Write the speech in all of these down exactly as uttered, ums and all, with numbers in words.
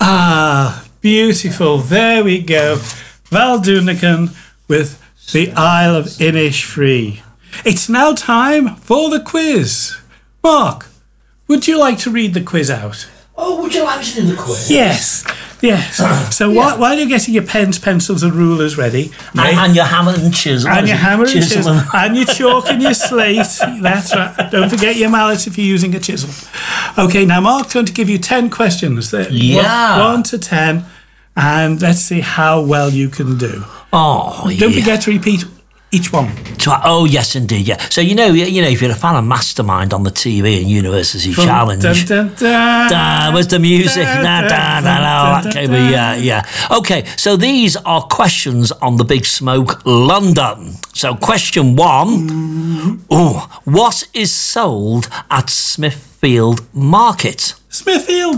Ah, beautiful. There we go. Val Doonican with the Isle of Innisfree. It's now time for the quiz. Mark, would you like to read the quiz out? Oh, would you like to do the quiz? Yes, yes. So yeah. while, while you're getting your pens, pencils and rulers ready... And, and your hammer and chisel. And your hammer and chisel. chisel. And your chalk and your slate. That's right. Don't forget your mallet if you're using a chisel. OK, now Mark's going to give you ten questions. Yeah. One, one to ten. And let's see how well you can do. Oh, Don't yeah. forget to repeat each one. Oh, yes, indeed, yeah. So, you know, you know, if you're a fan of Mastermind on the T V and University From Challenge... Dun, dun, dun, da, where's the music? Dun, Nah, dun, da, dun, da, da, dun, okay, dun, but yeah, yeah. OK, so these are questions on the Big Smoke London. So, question one. Mm. Oh, what is sold at Smithfield Market? Smithfield.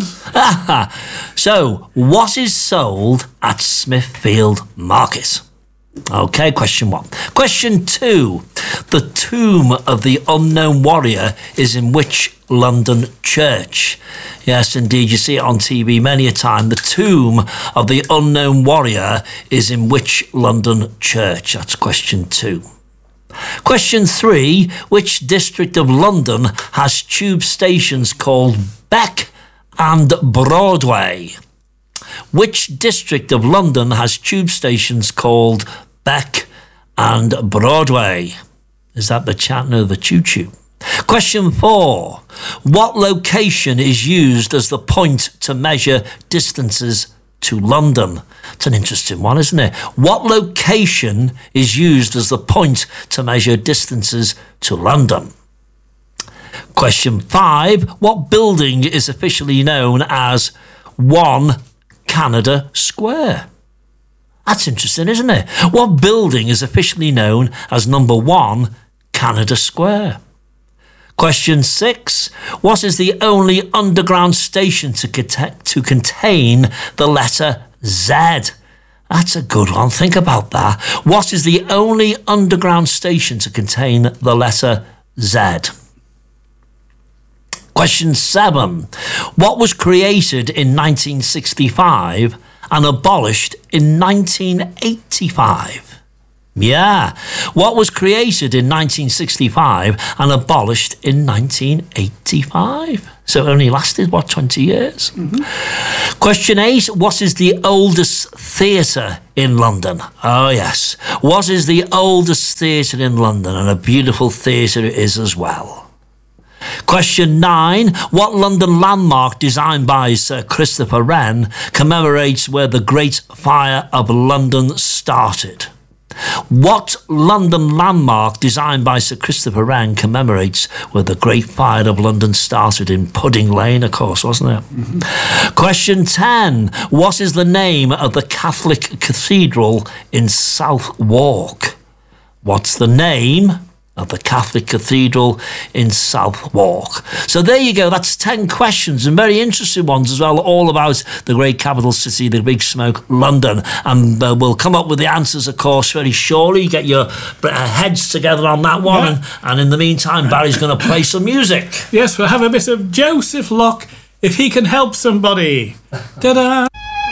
So, what is sold at Smithfield Market? Okay, question one. Question two. The tomb of the unknown warrior is in which London church? Yes, indeed, you see it on T V many a time. The tomb of the unknown warrior is in which London church? That's question two. Question three. Which district of London has tube stations called Beck and Broadway? Which district of London has tube stations called Beck and Broadway? Is that the Chatton or the Choo Choo? Question four. What location is used as the point to measure distances to London? It's an interesting one, isn't it? What location is used as the point to measure distances to London? Question five. What building is officially known as One Canada Square? That's interesting, isn't it? What building is officially known as number one Canada Square? Question six. What is the only underground station to, cont- to contain the letter Z? That's a good one. Think about that. What is the only underground station to contain the letter Z? Question seven. What was created in nineteen sixty-five and abolished in nineteen eighty-five? Yeah. What was created in nineteen sixty-five and abolished in nineteen eighty-five? So it only lasted, what, twenty years? Mm-hmm. Question eight. What is the oldest theatre in London? Oh, yes. What is the oldest theatre in London? And a beautiful theatre it is as well. Question nine. What London landmark designed by Sir Christopher Wren commemorates where the Great Fire of London started? What London landmark designed by Sir Christopher Wren commemorates where the Great Fire of London started? In Pudding Lane, of course, wasn't it? Mm-hmm. Question ten. What is the name of the Catholic cathedral in Southwark? What's the name of the Catholic Cathedral in Southwark? So there you go. That's ten questions, and very interesting ones as well, all about the great capital city, the Big Smoke, London. And uh, we'll come up with the answers, of course, very shortly. Get your uh, heads together on that one. Yeah. And, and in the meantime, Barry's going to play some music. Yes, we'll have a bit of Joseph Locke, If He Can Help Somebody. Ta-da!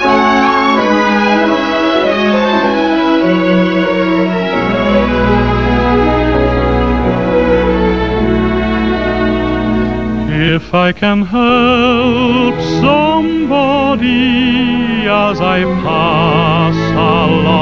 If I can help somebody as I pass along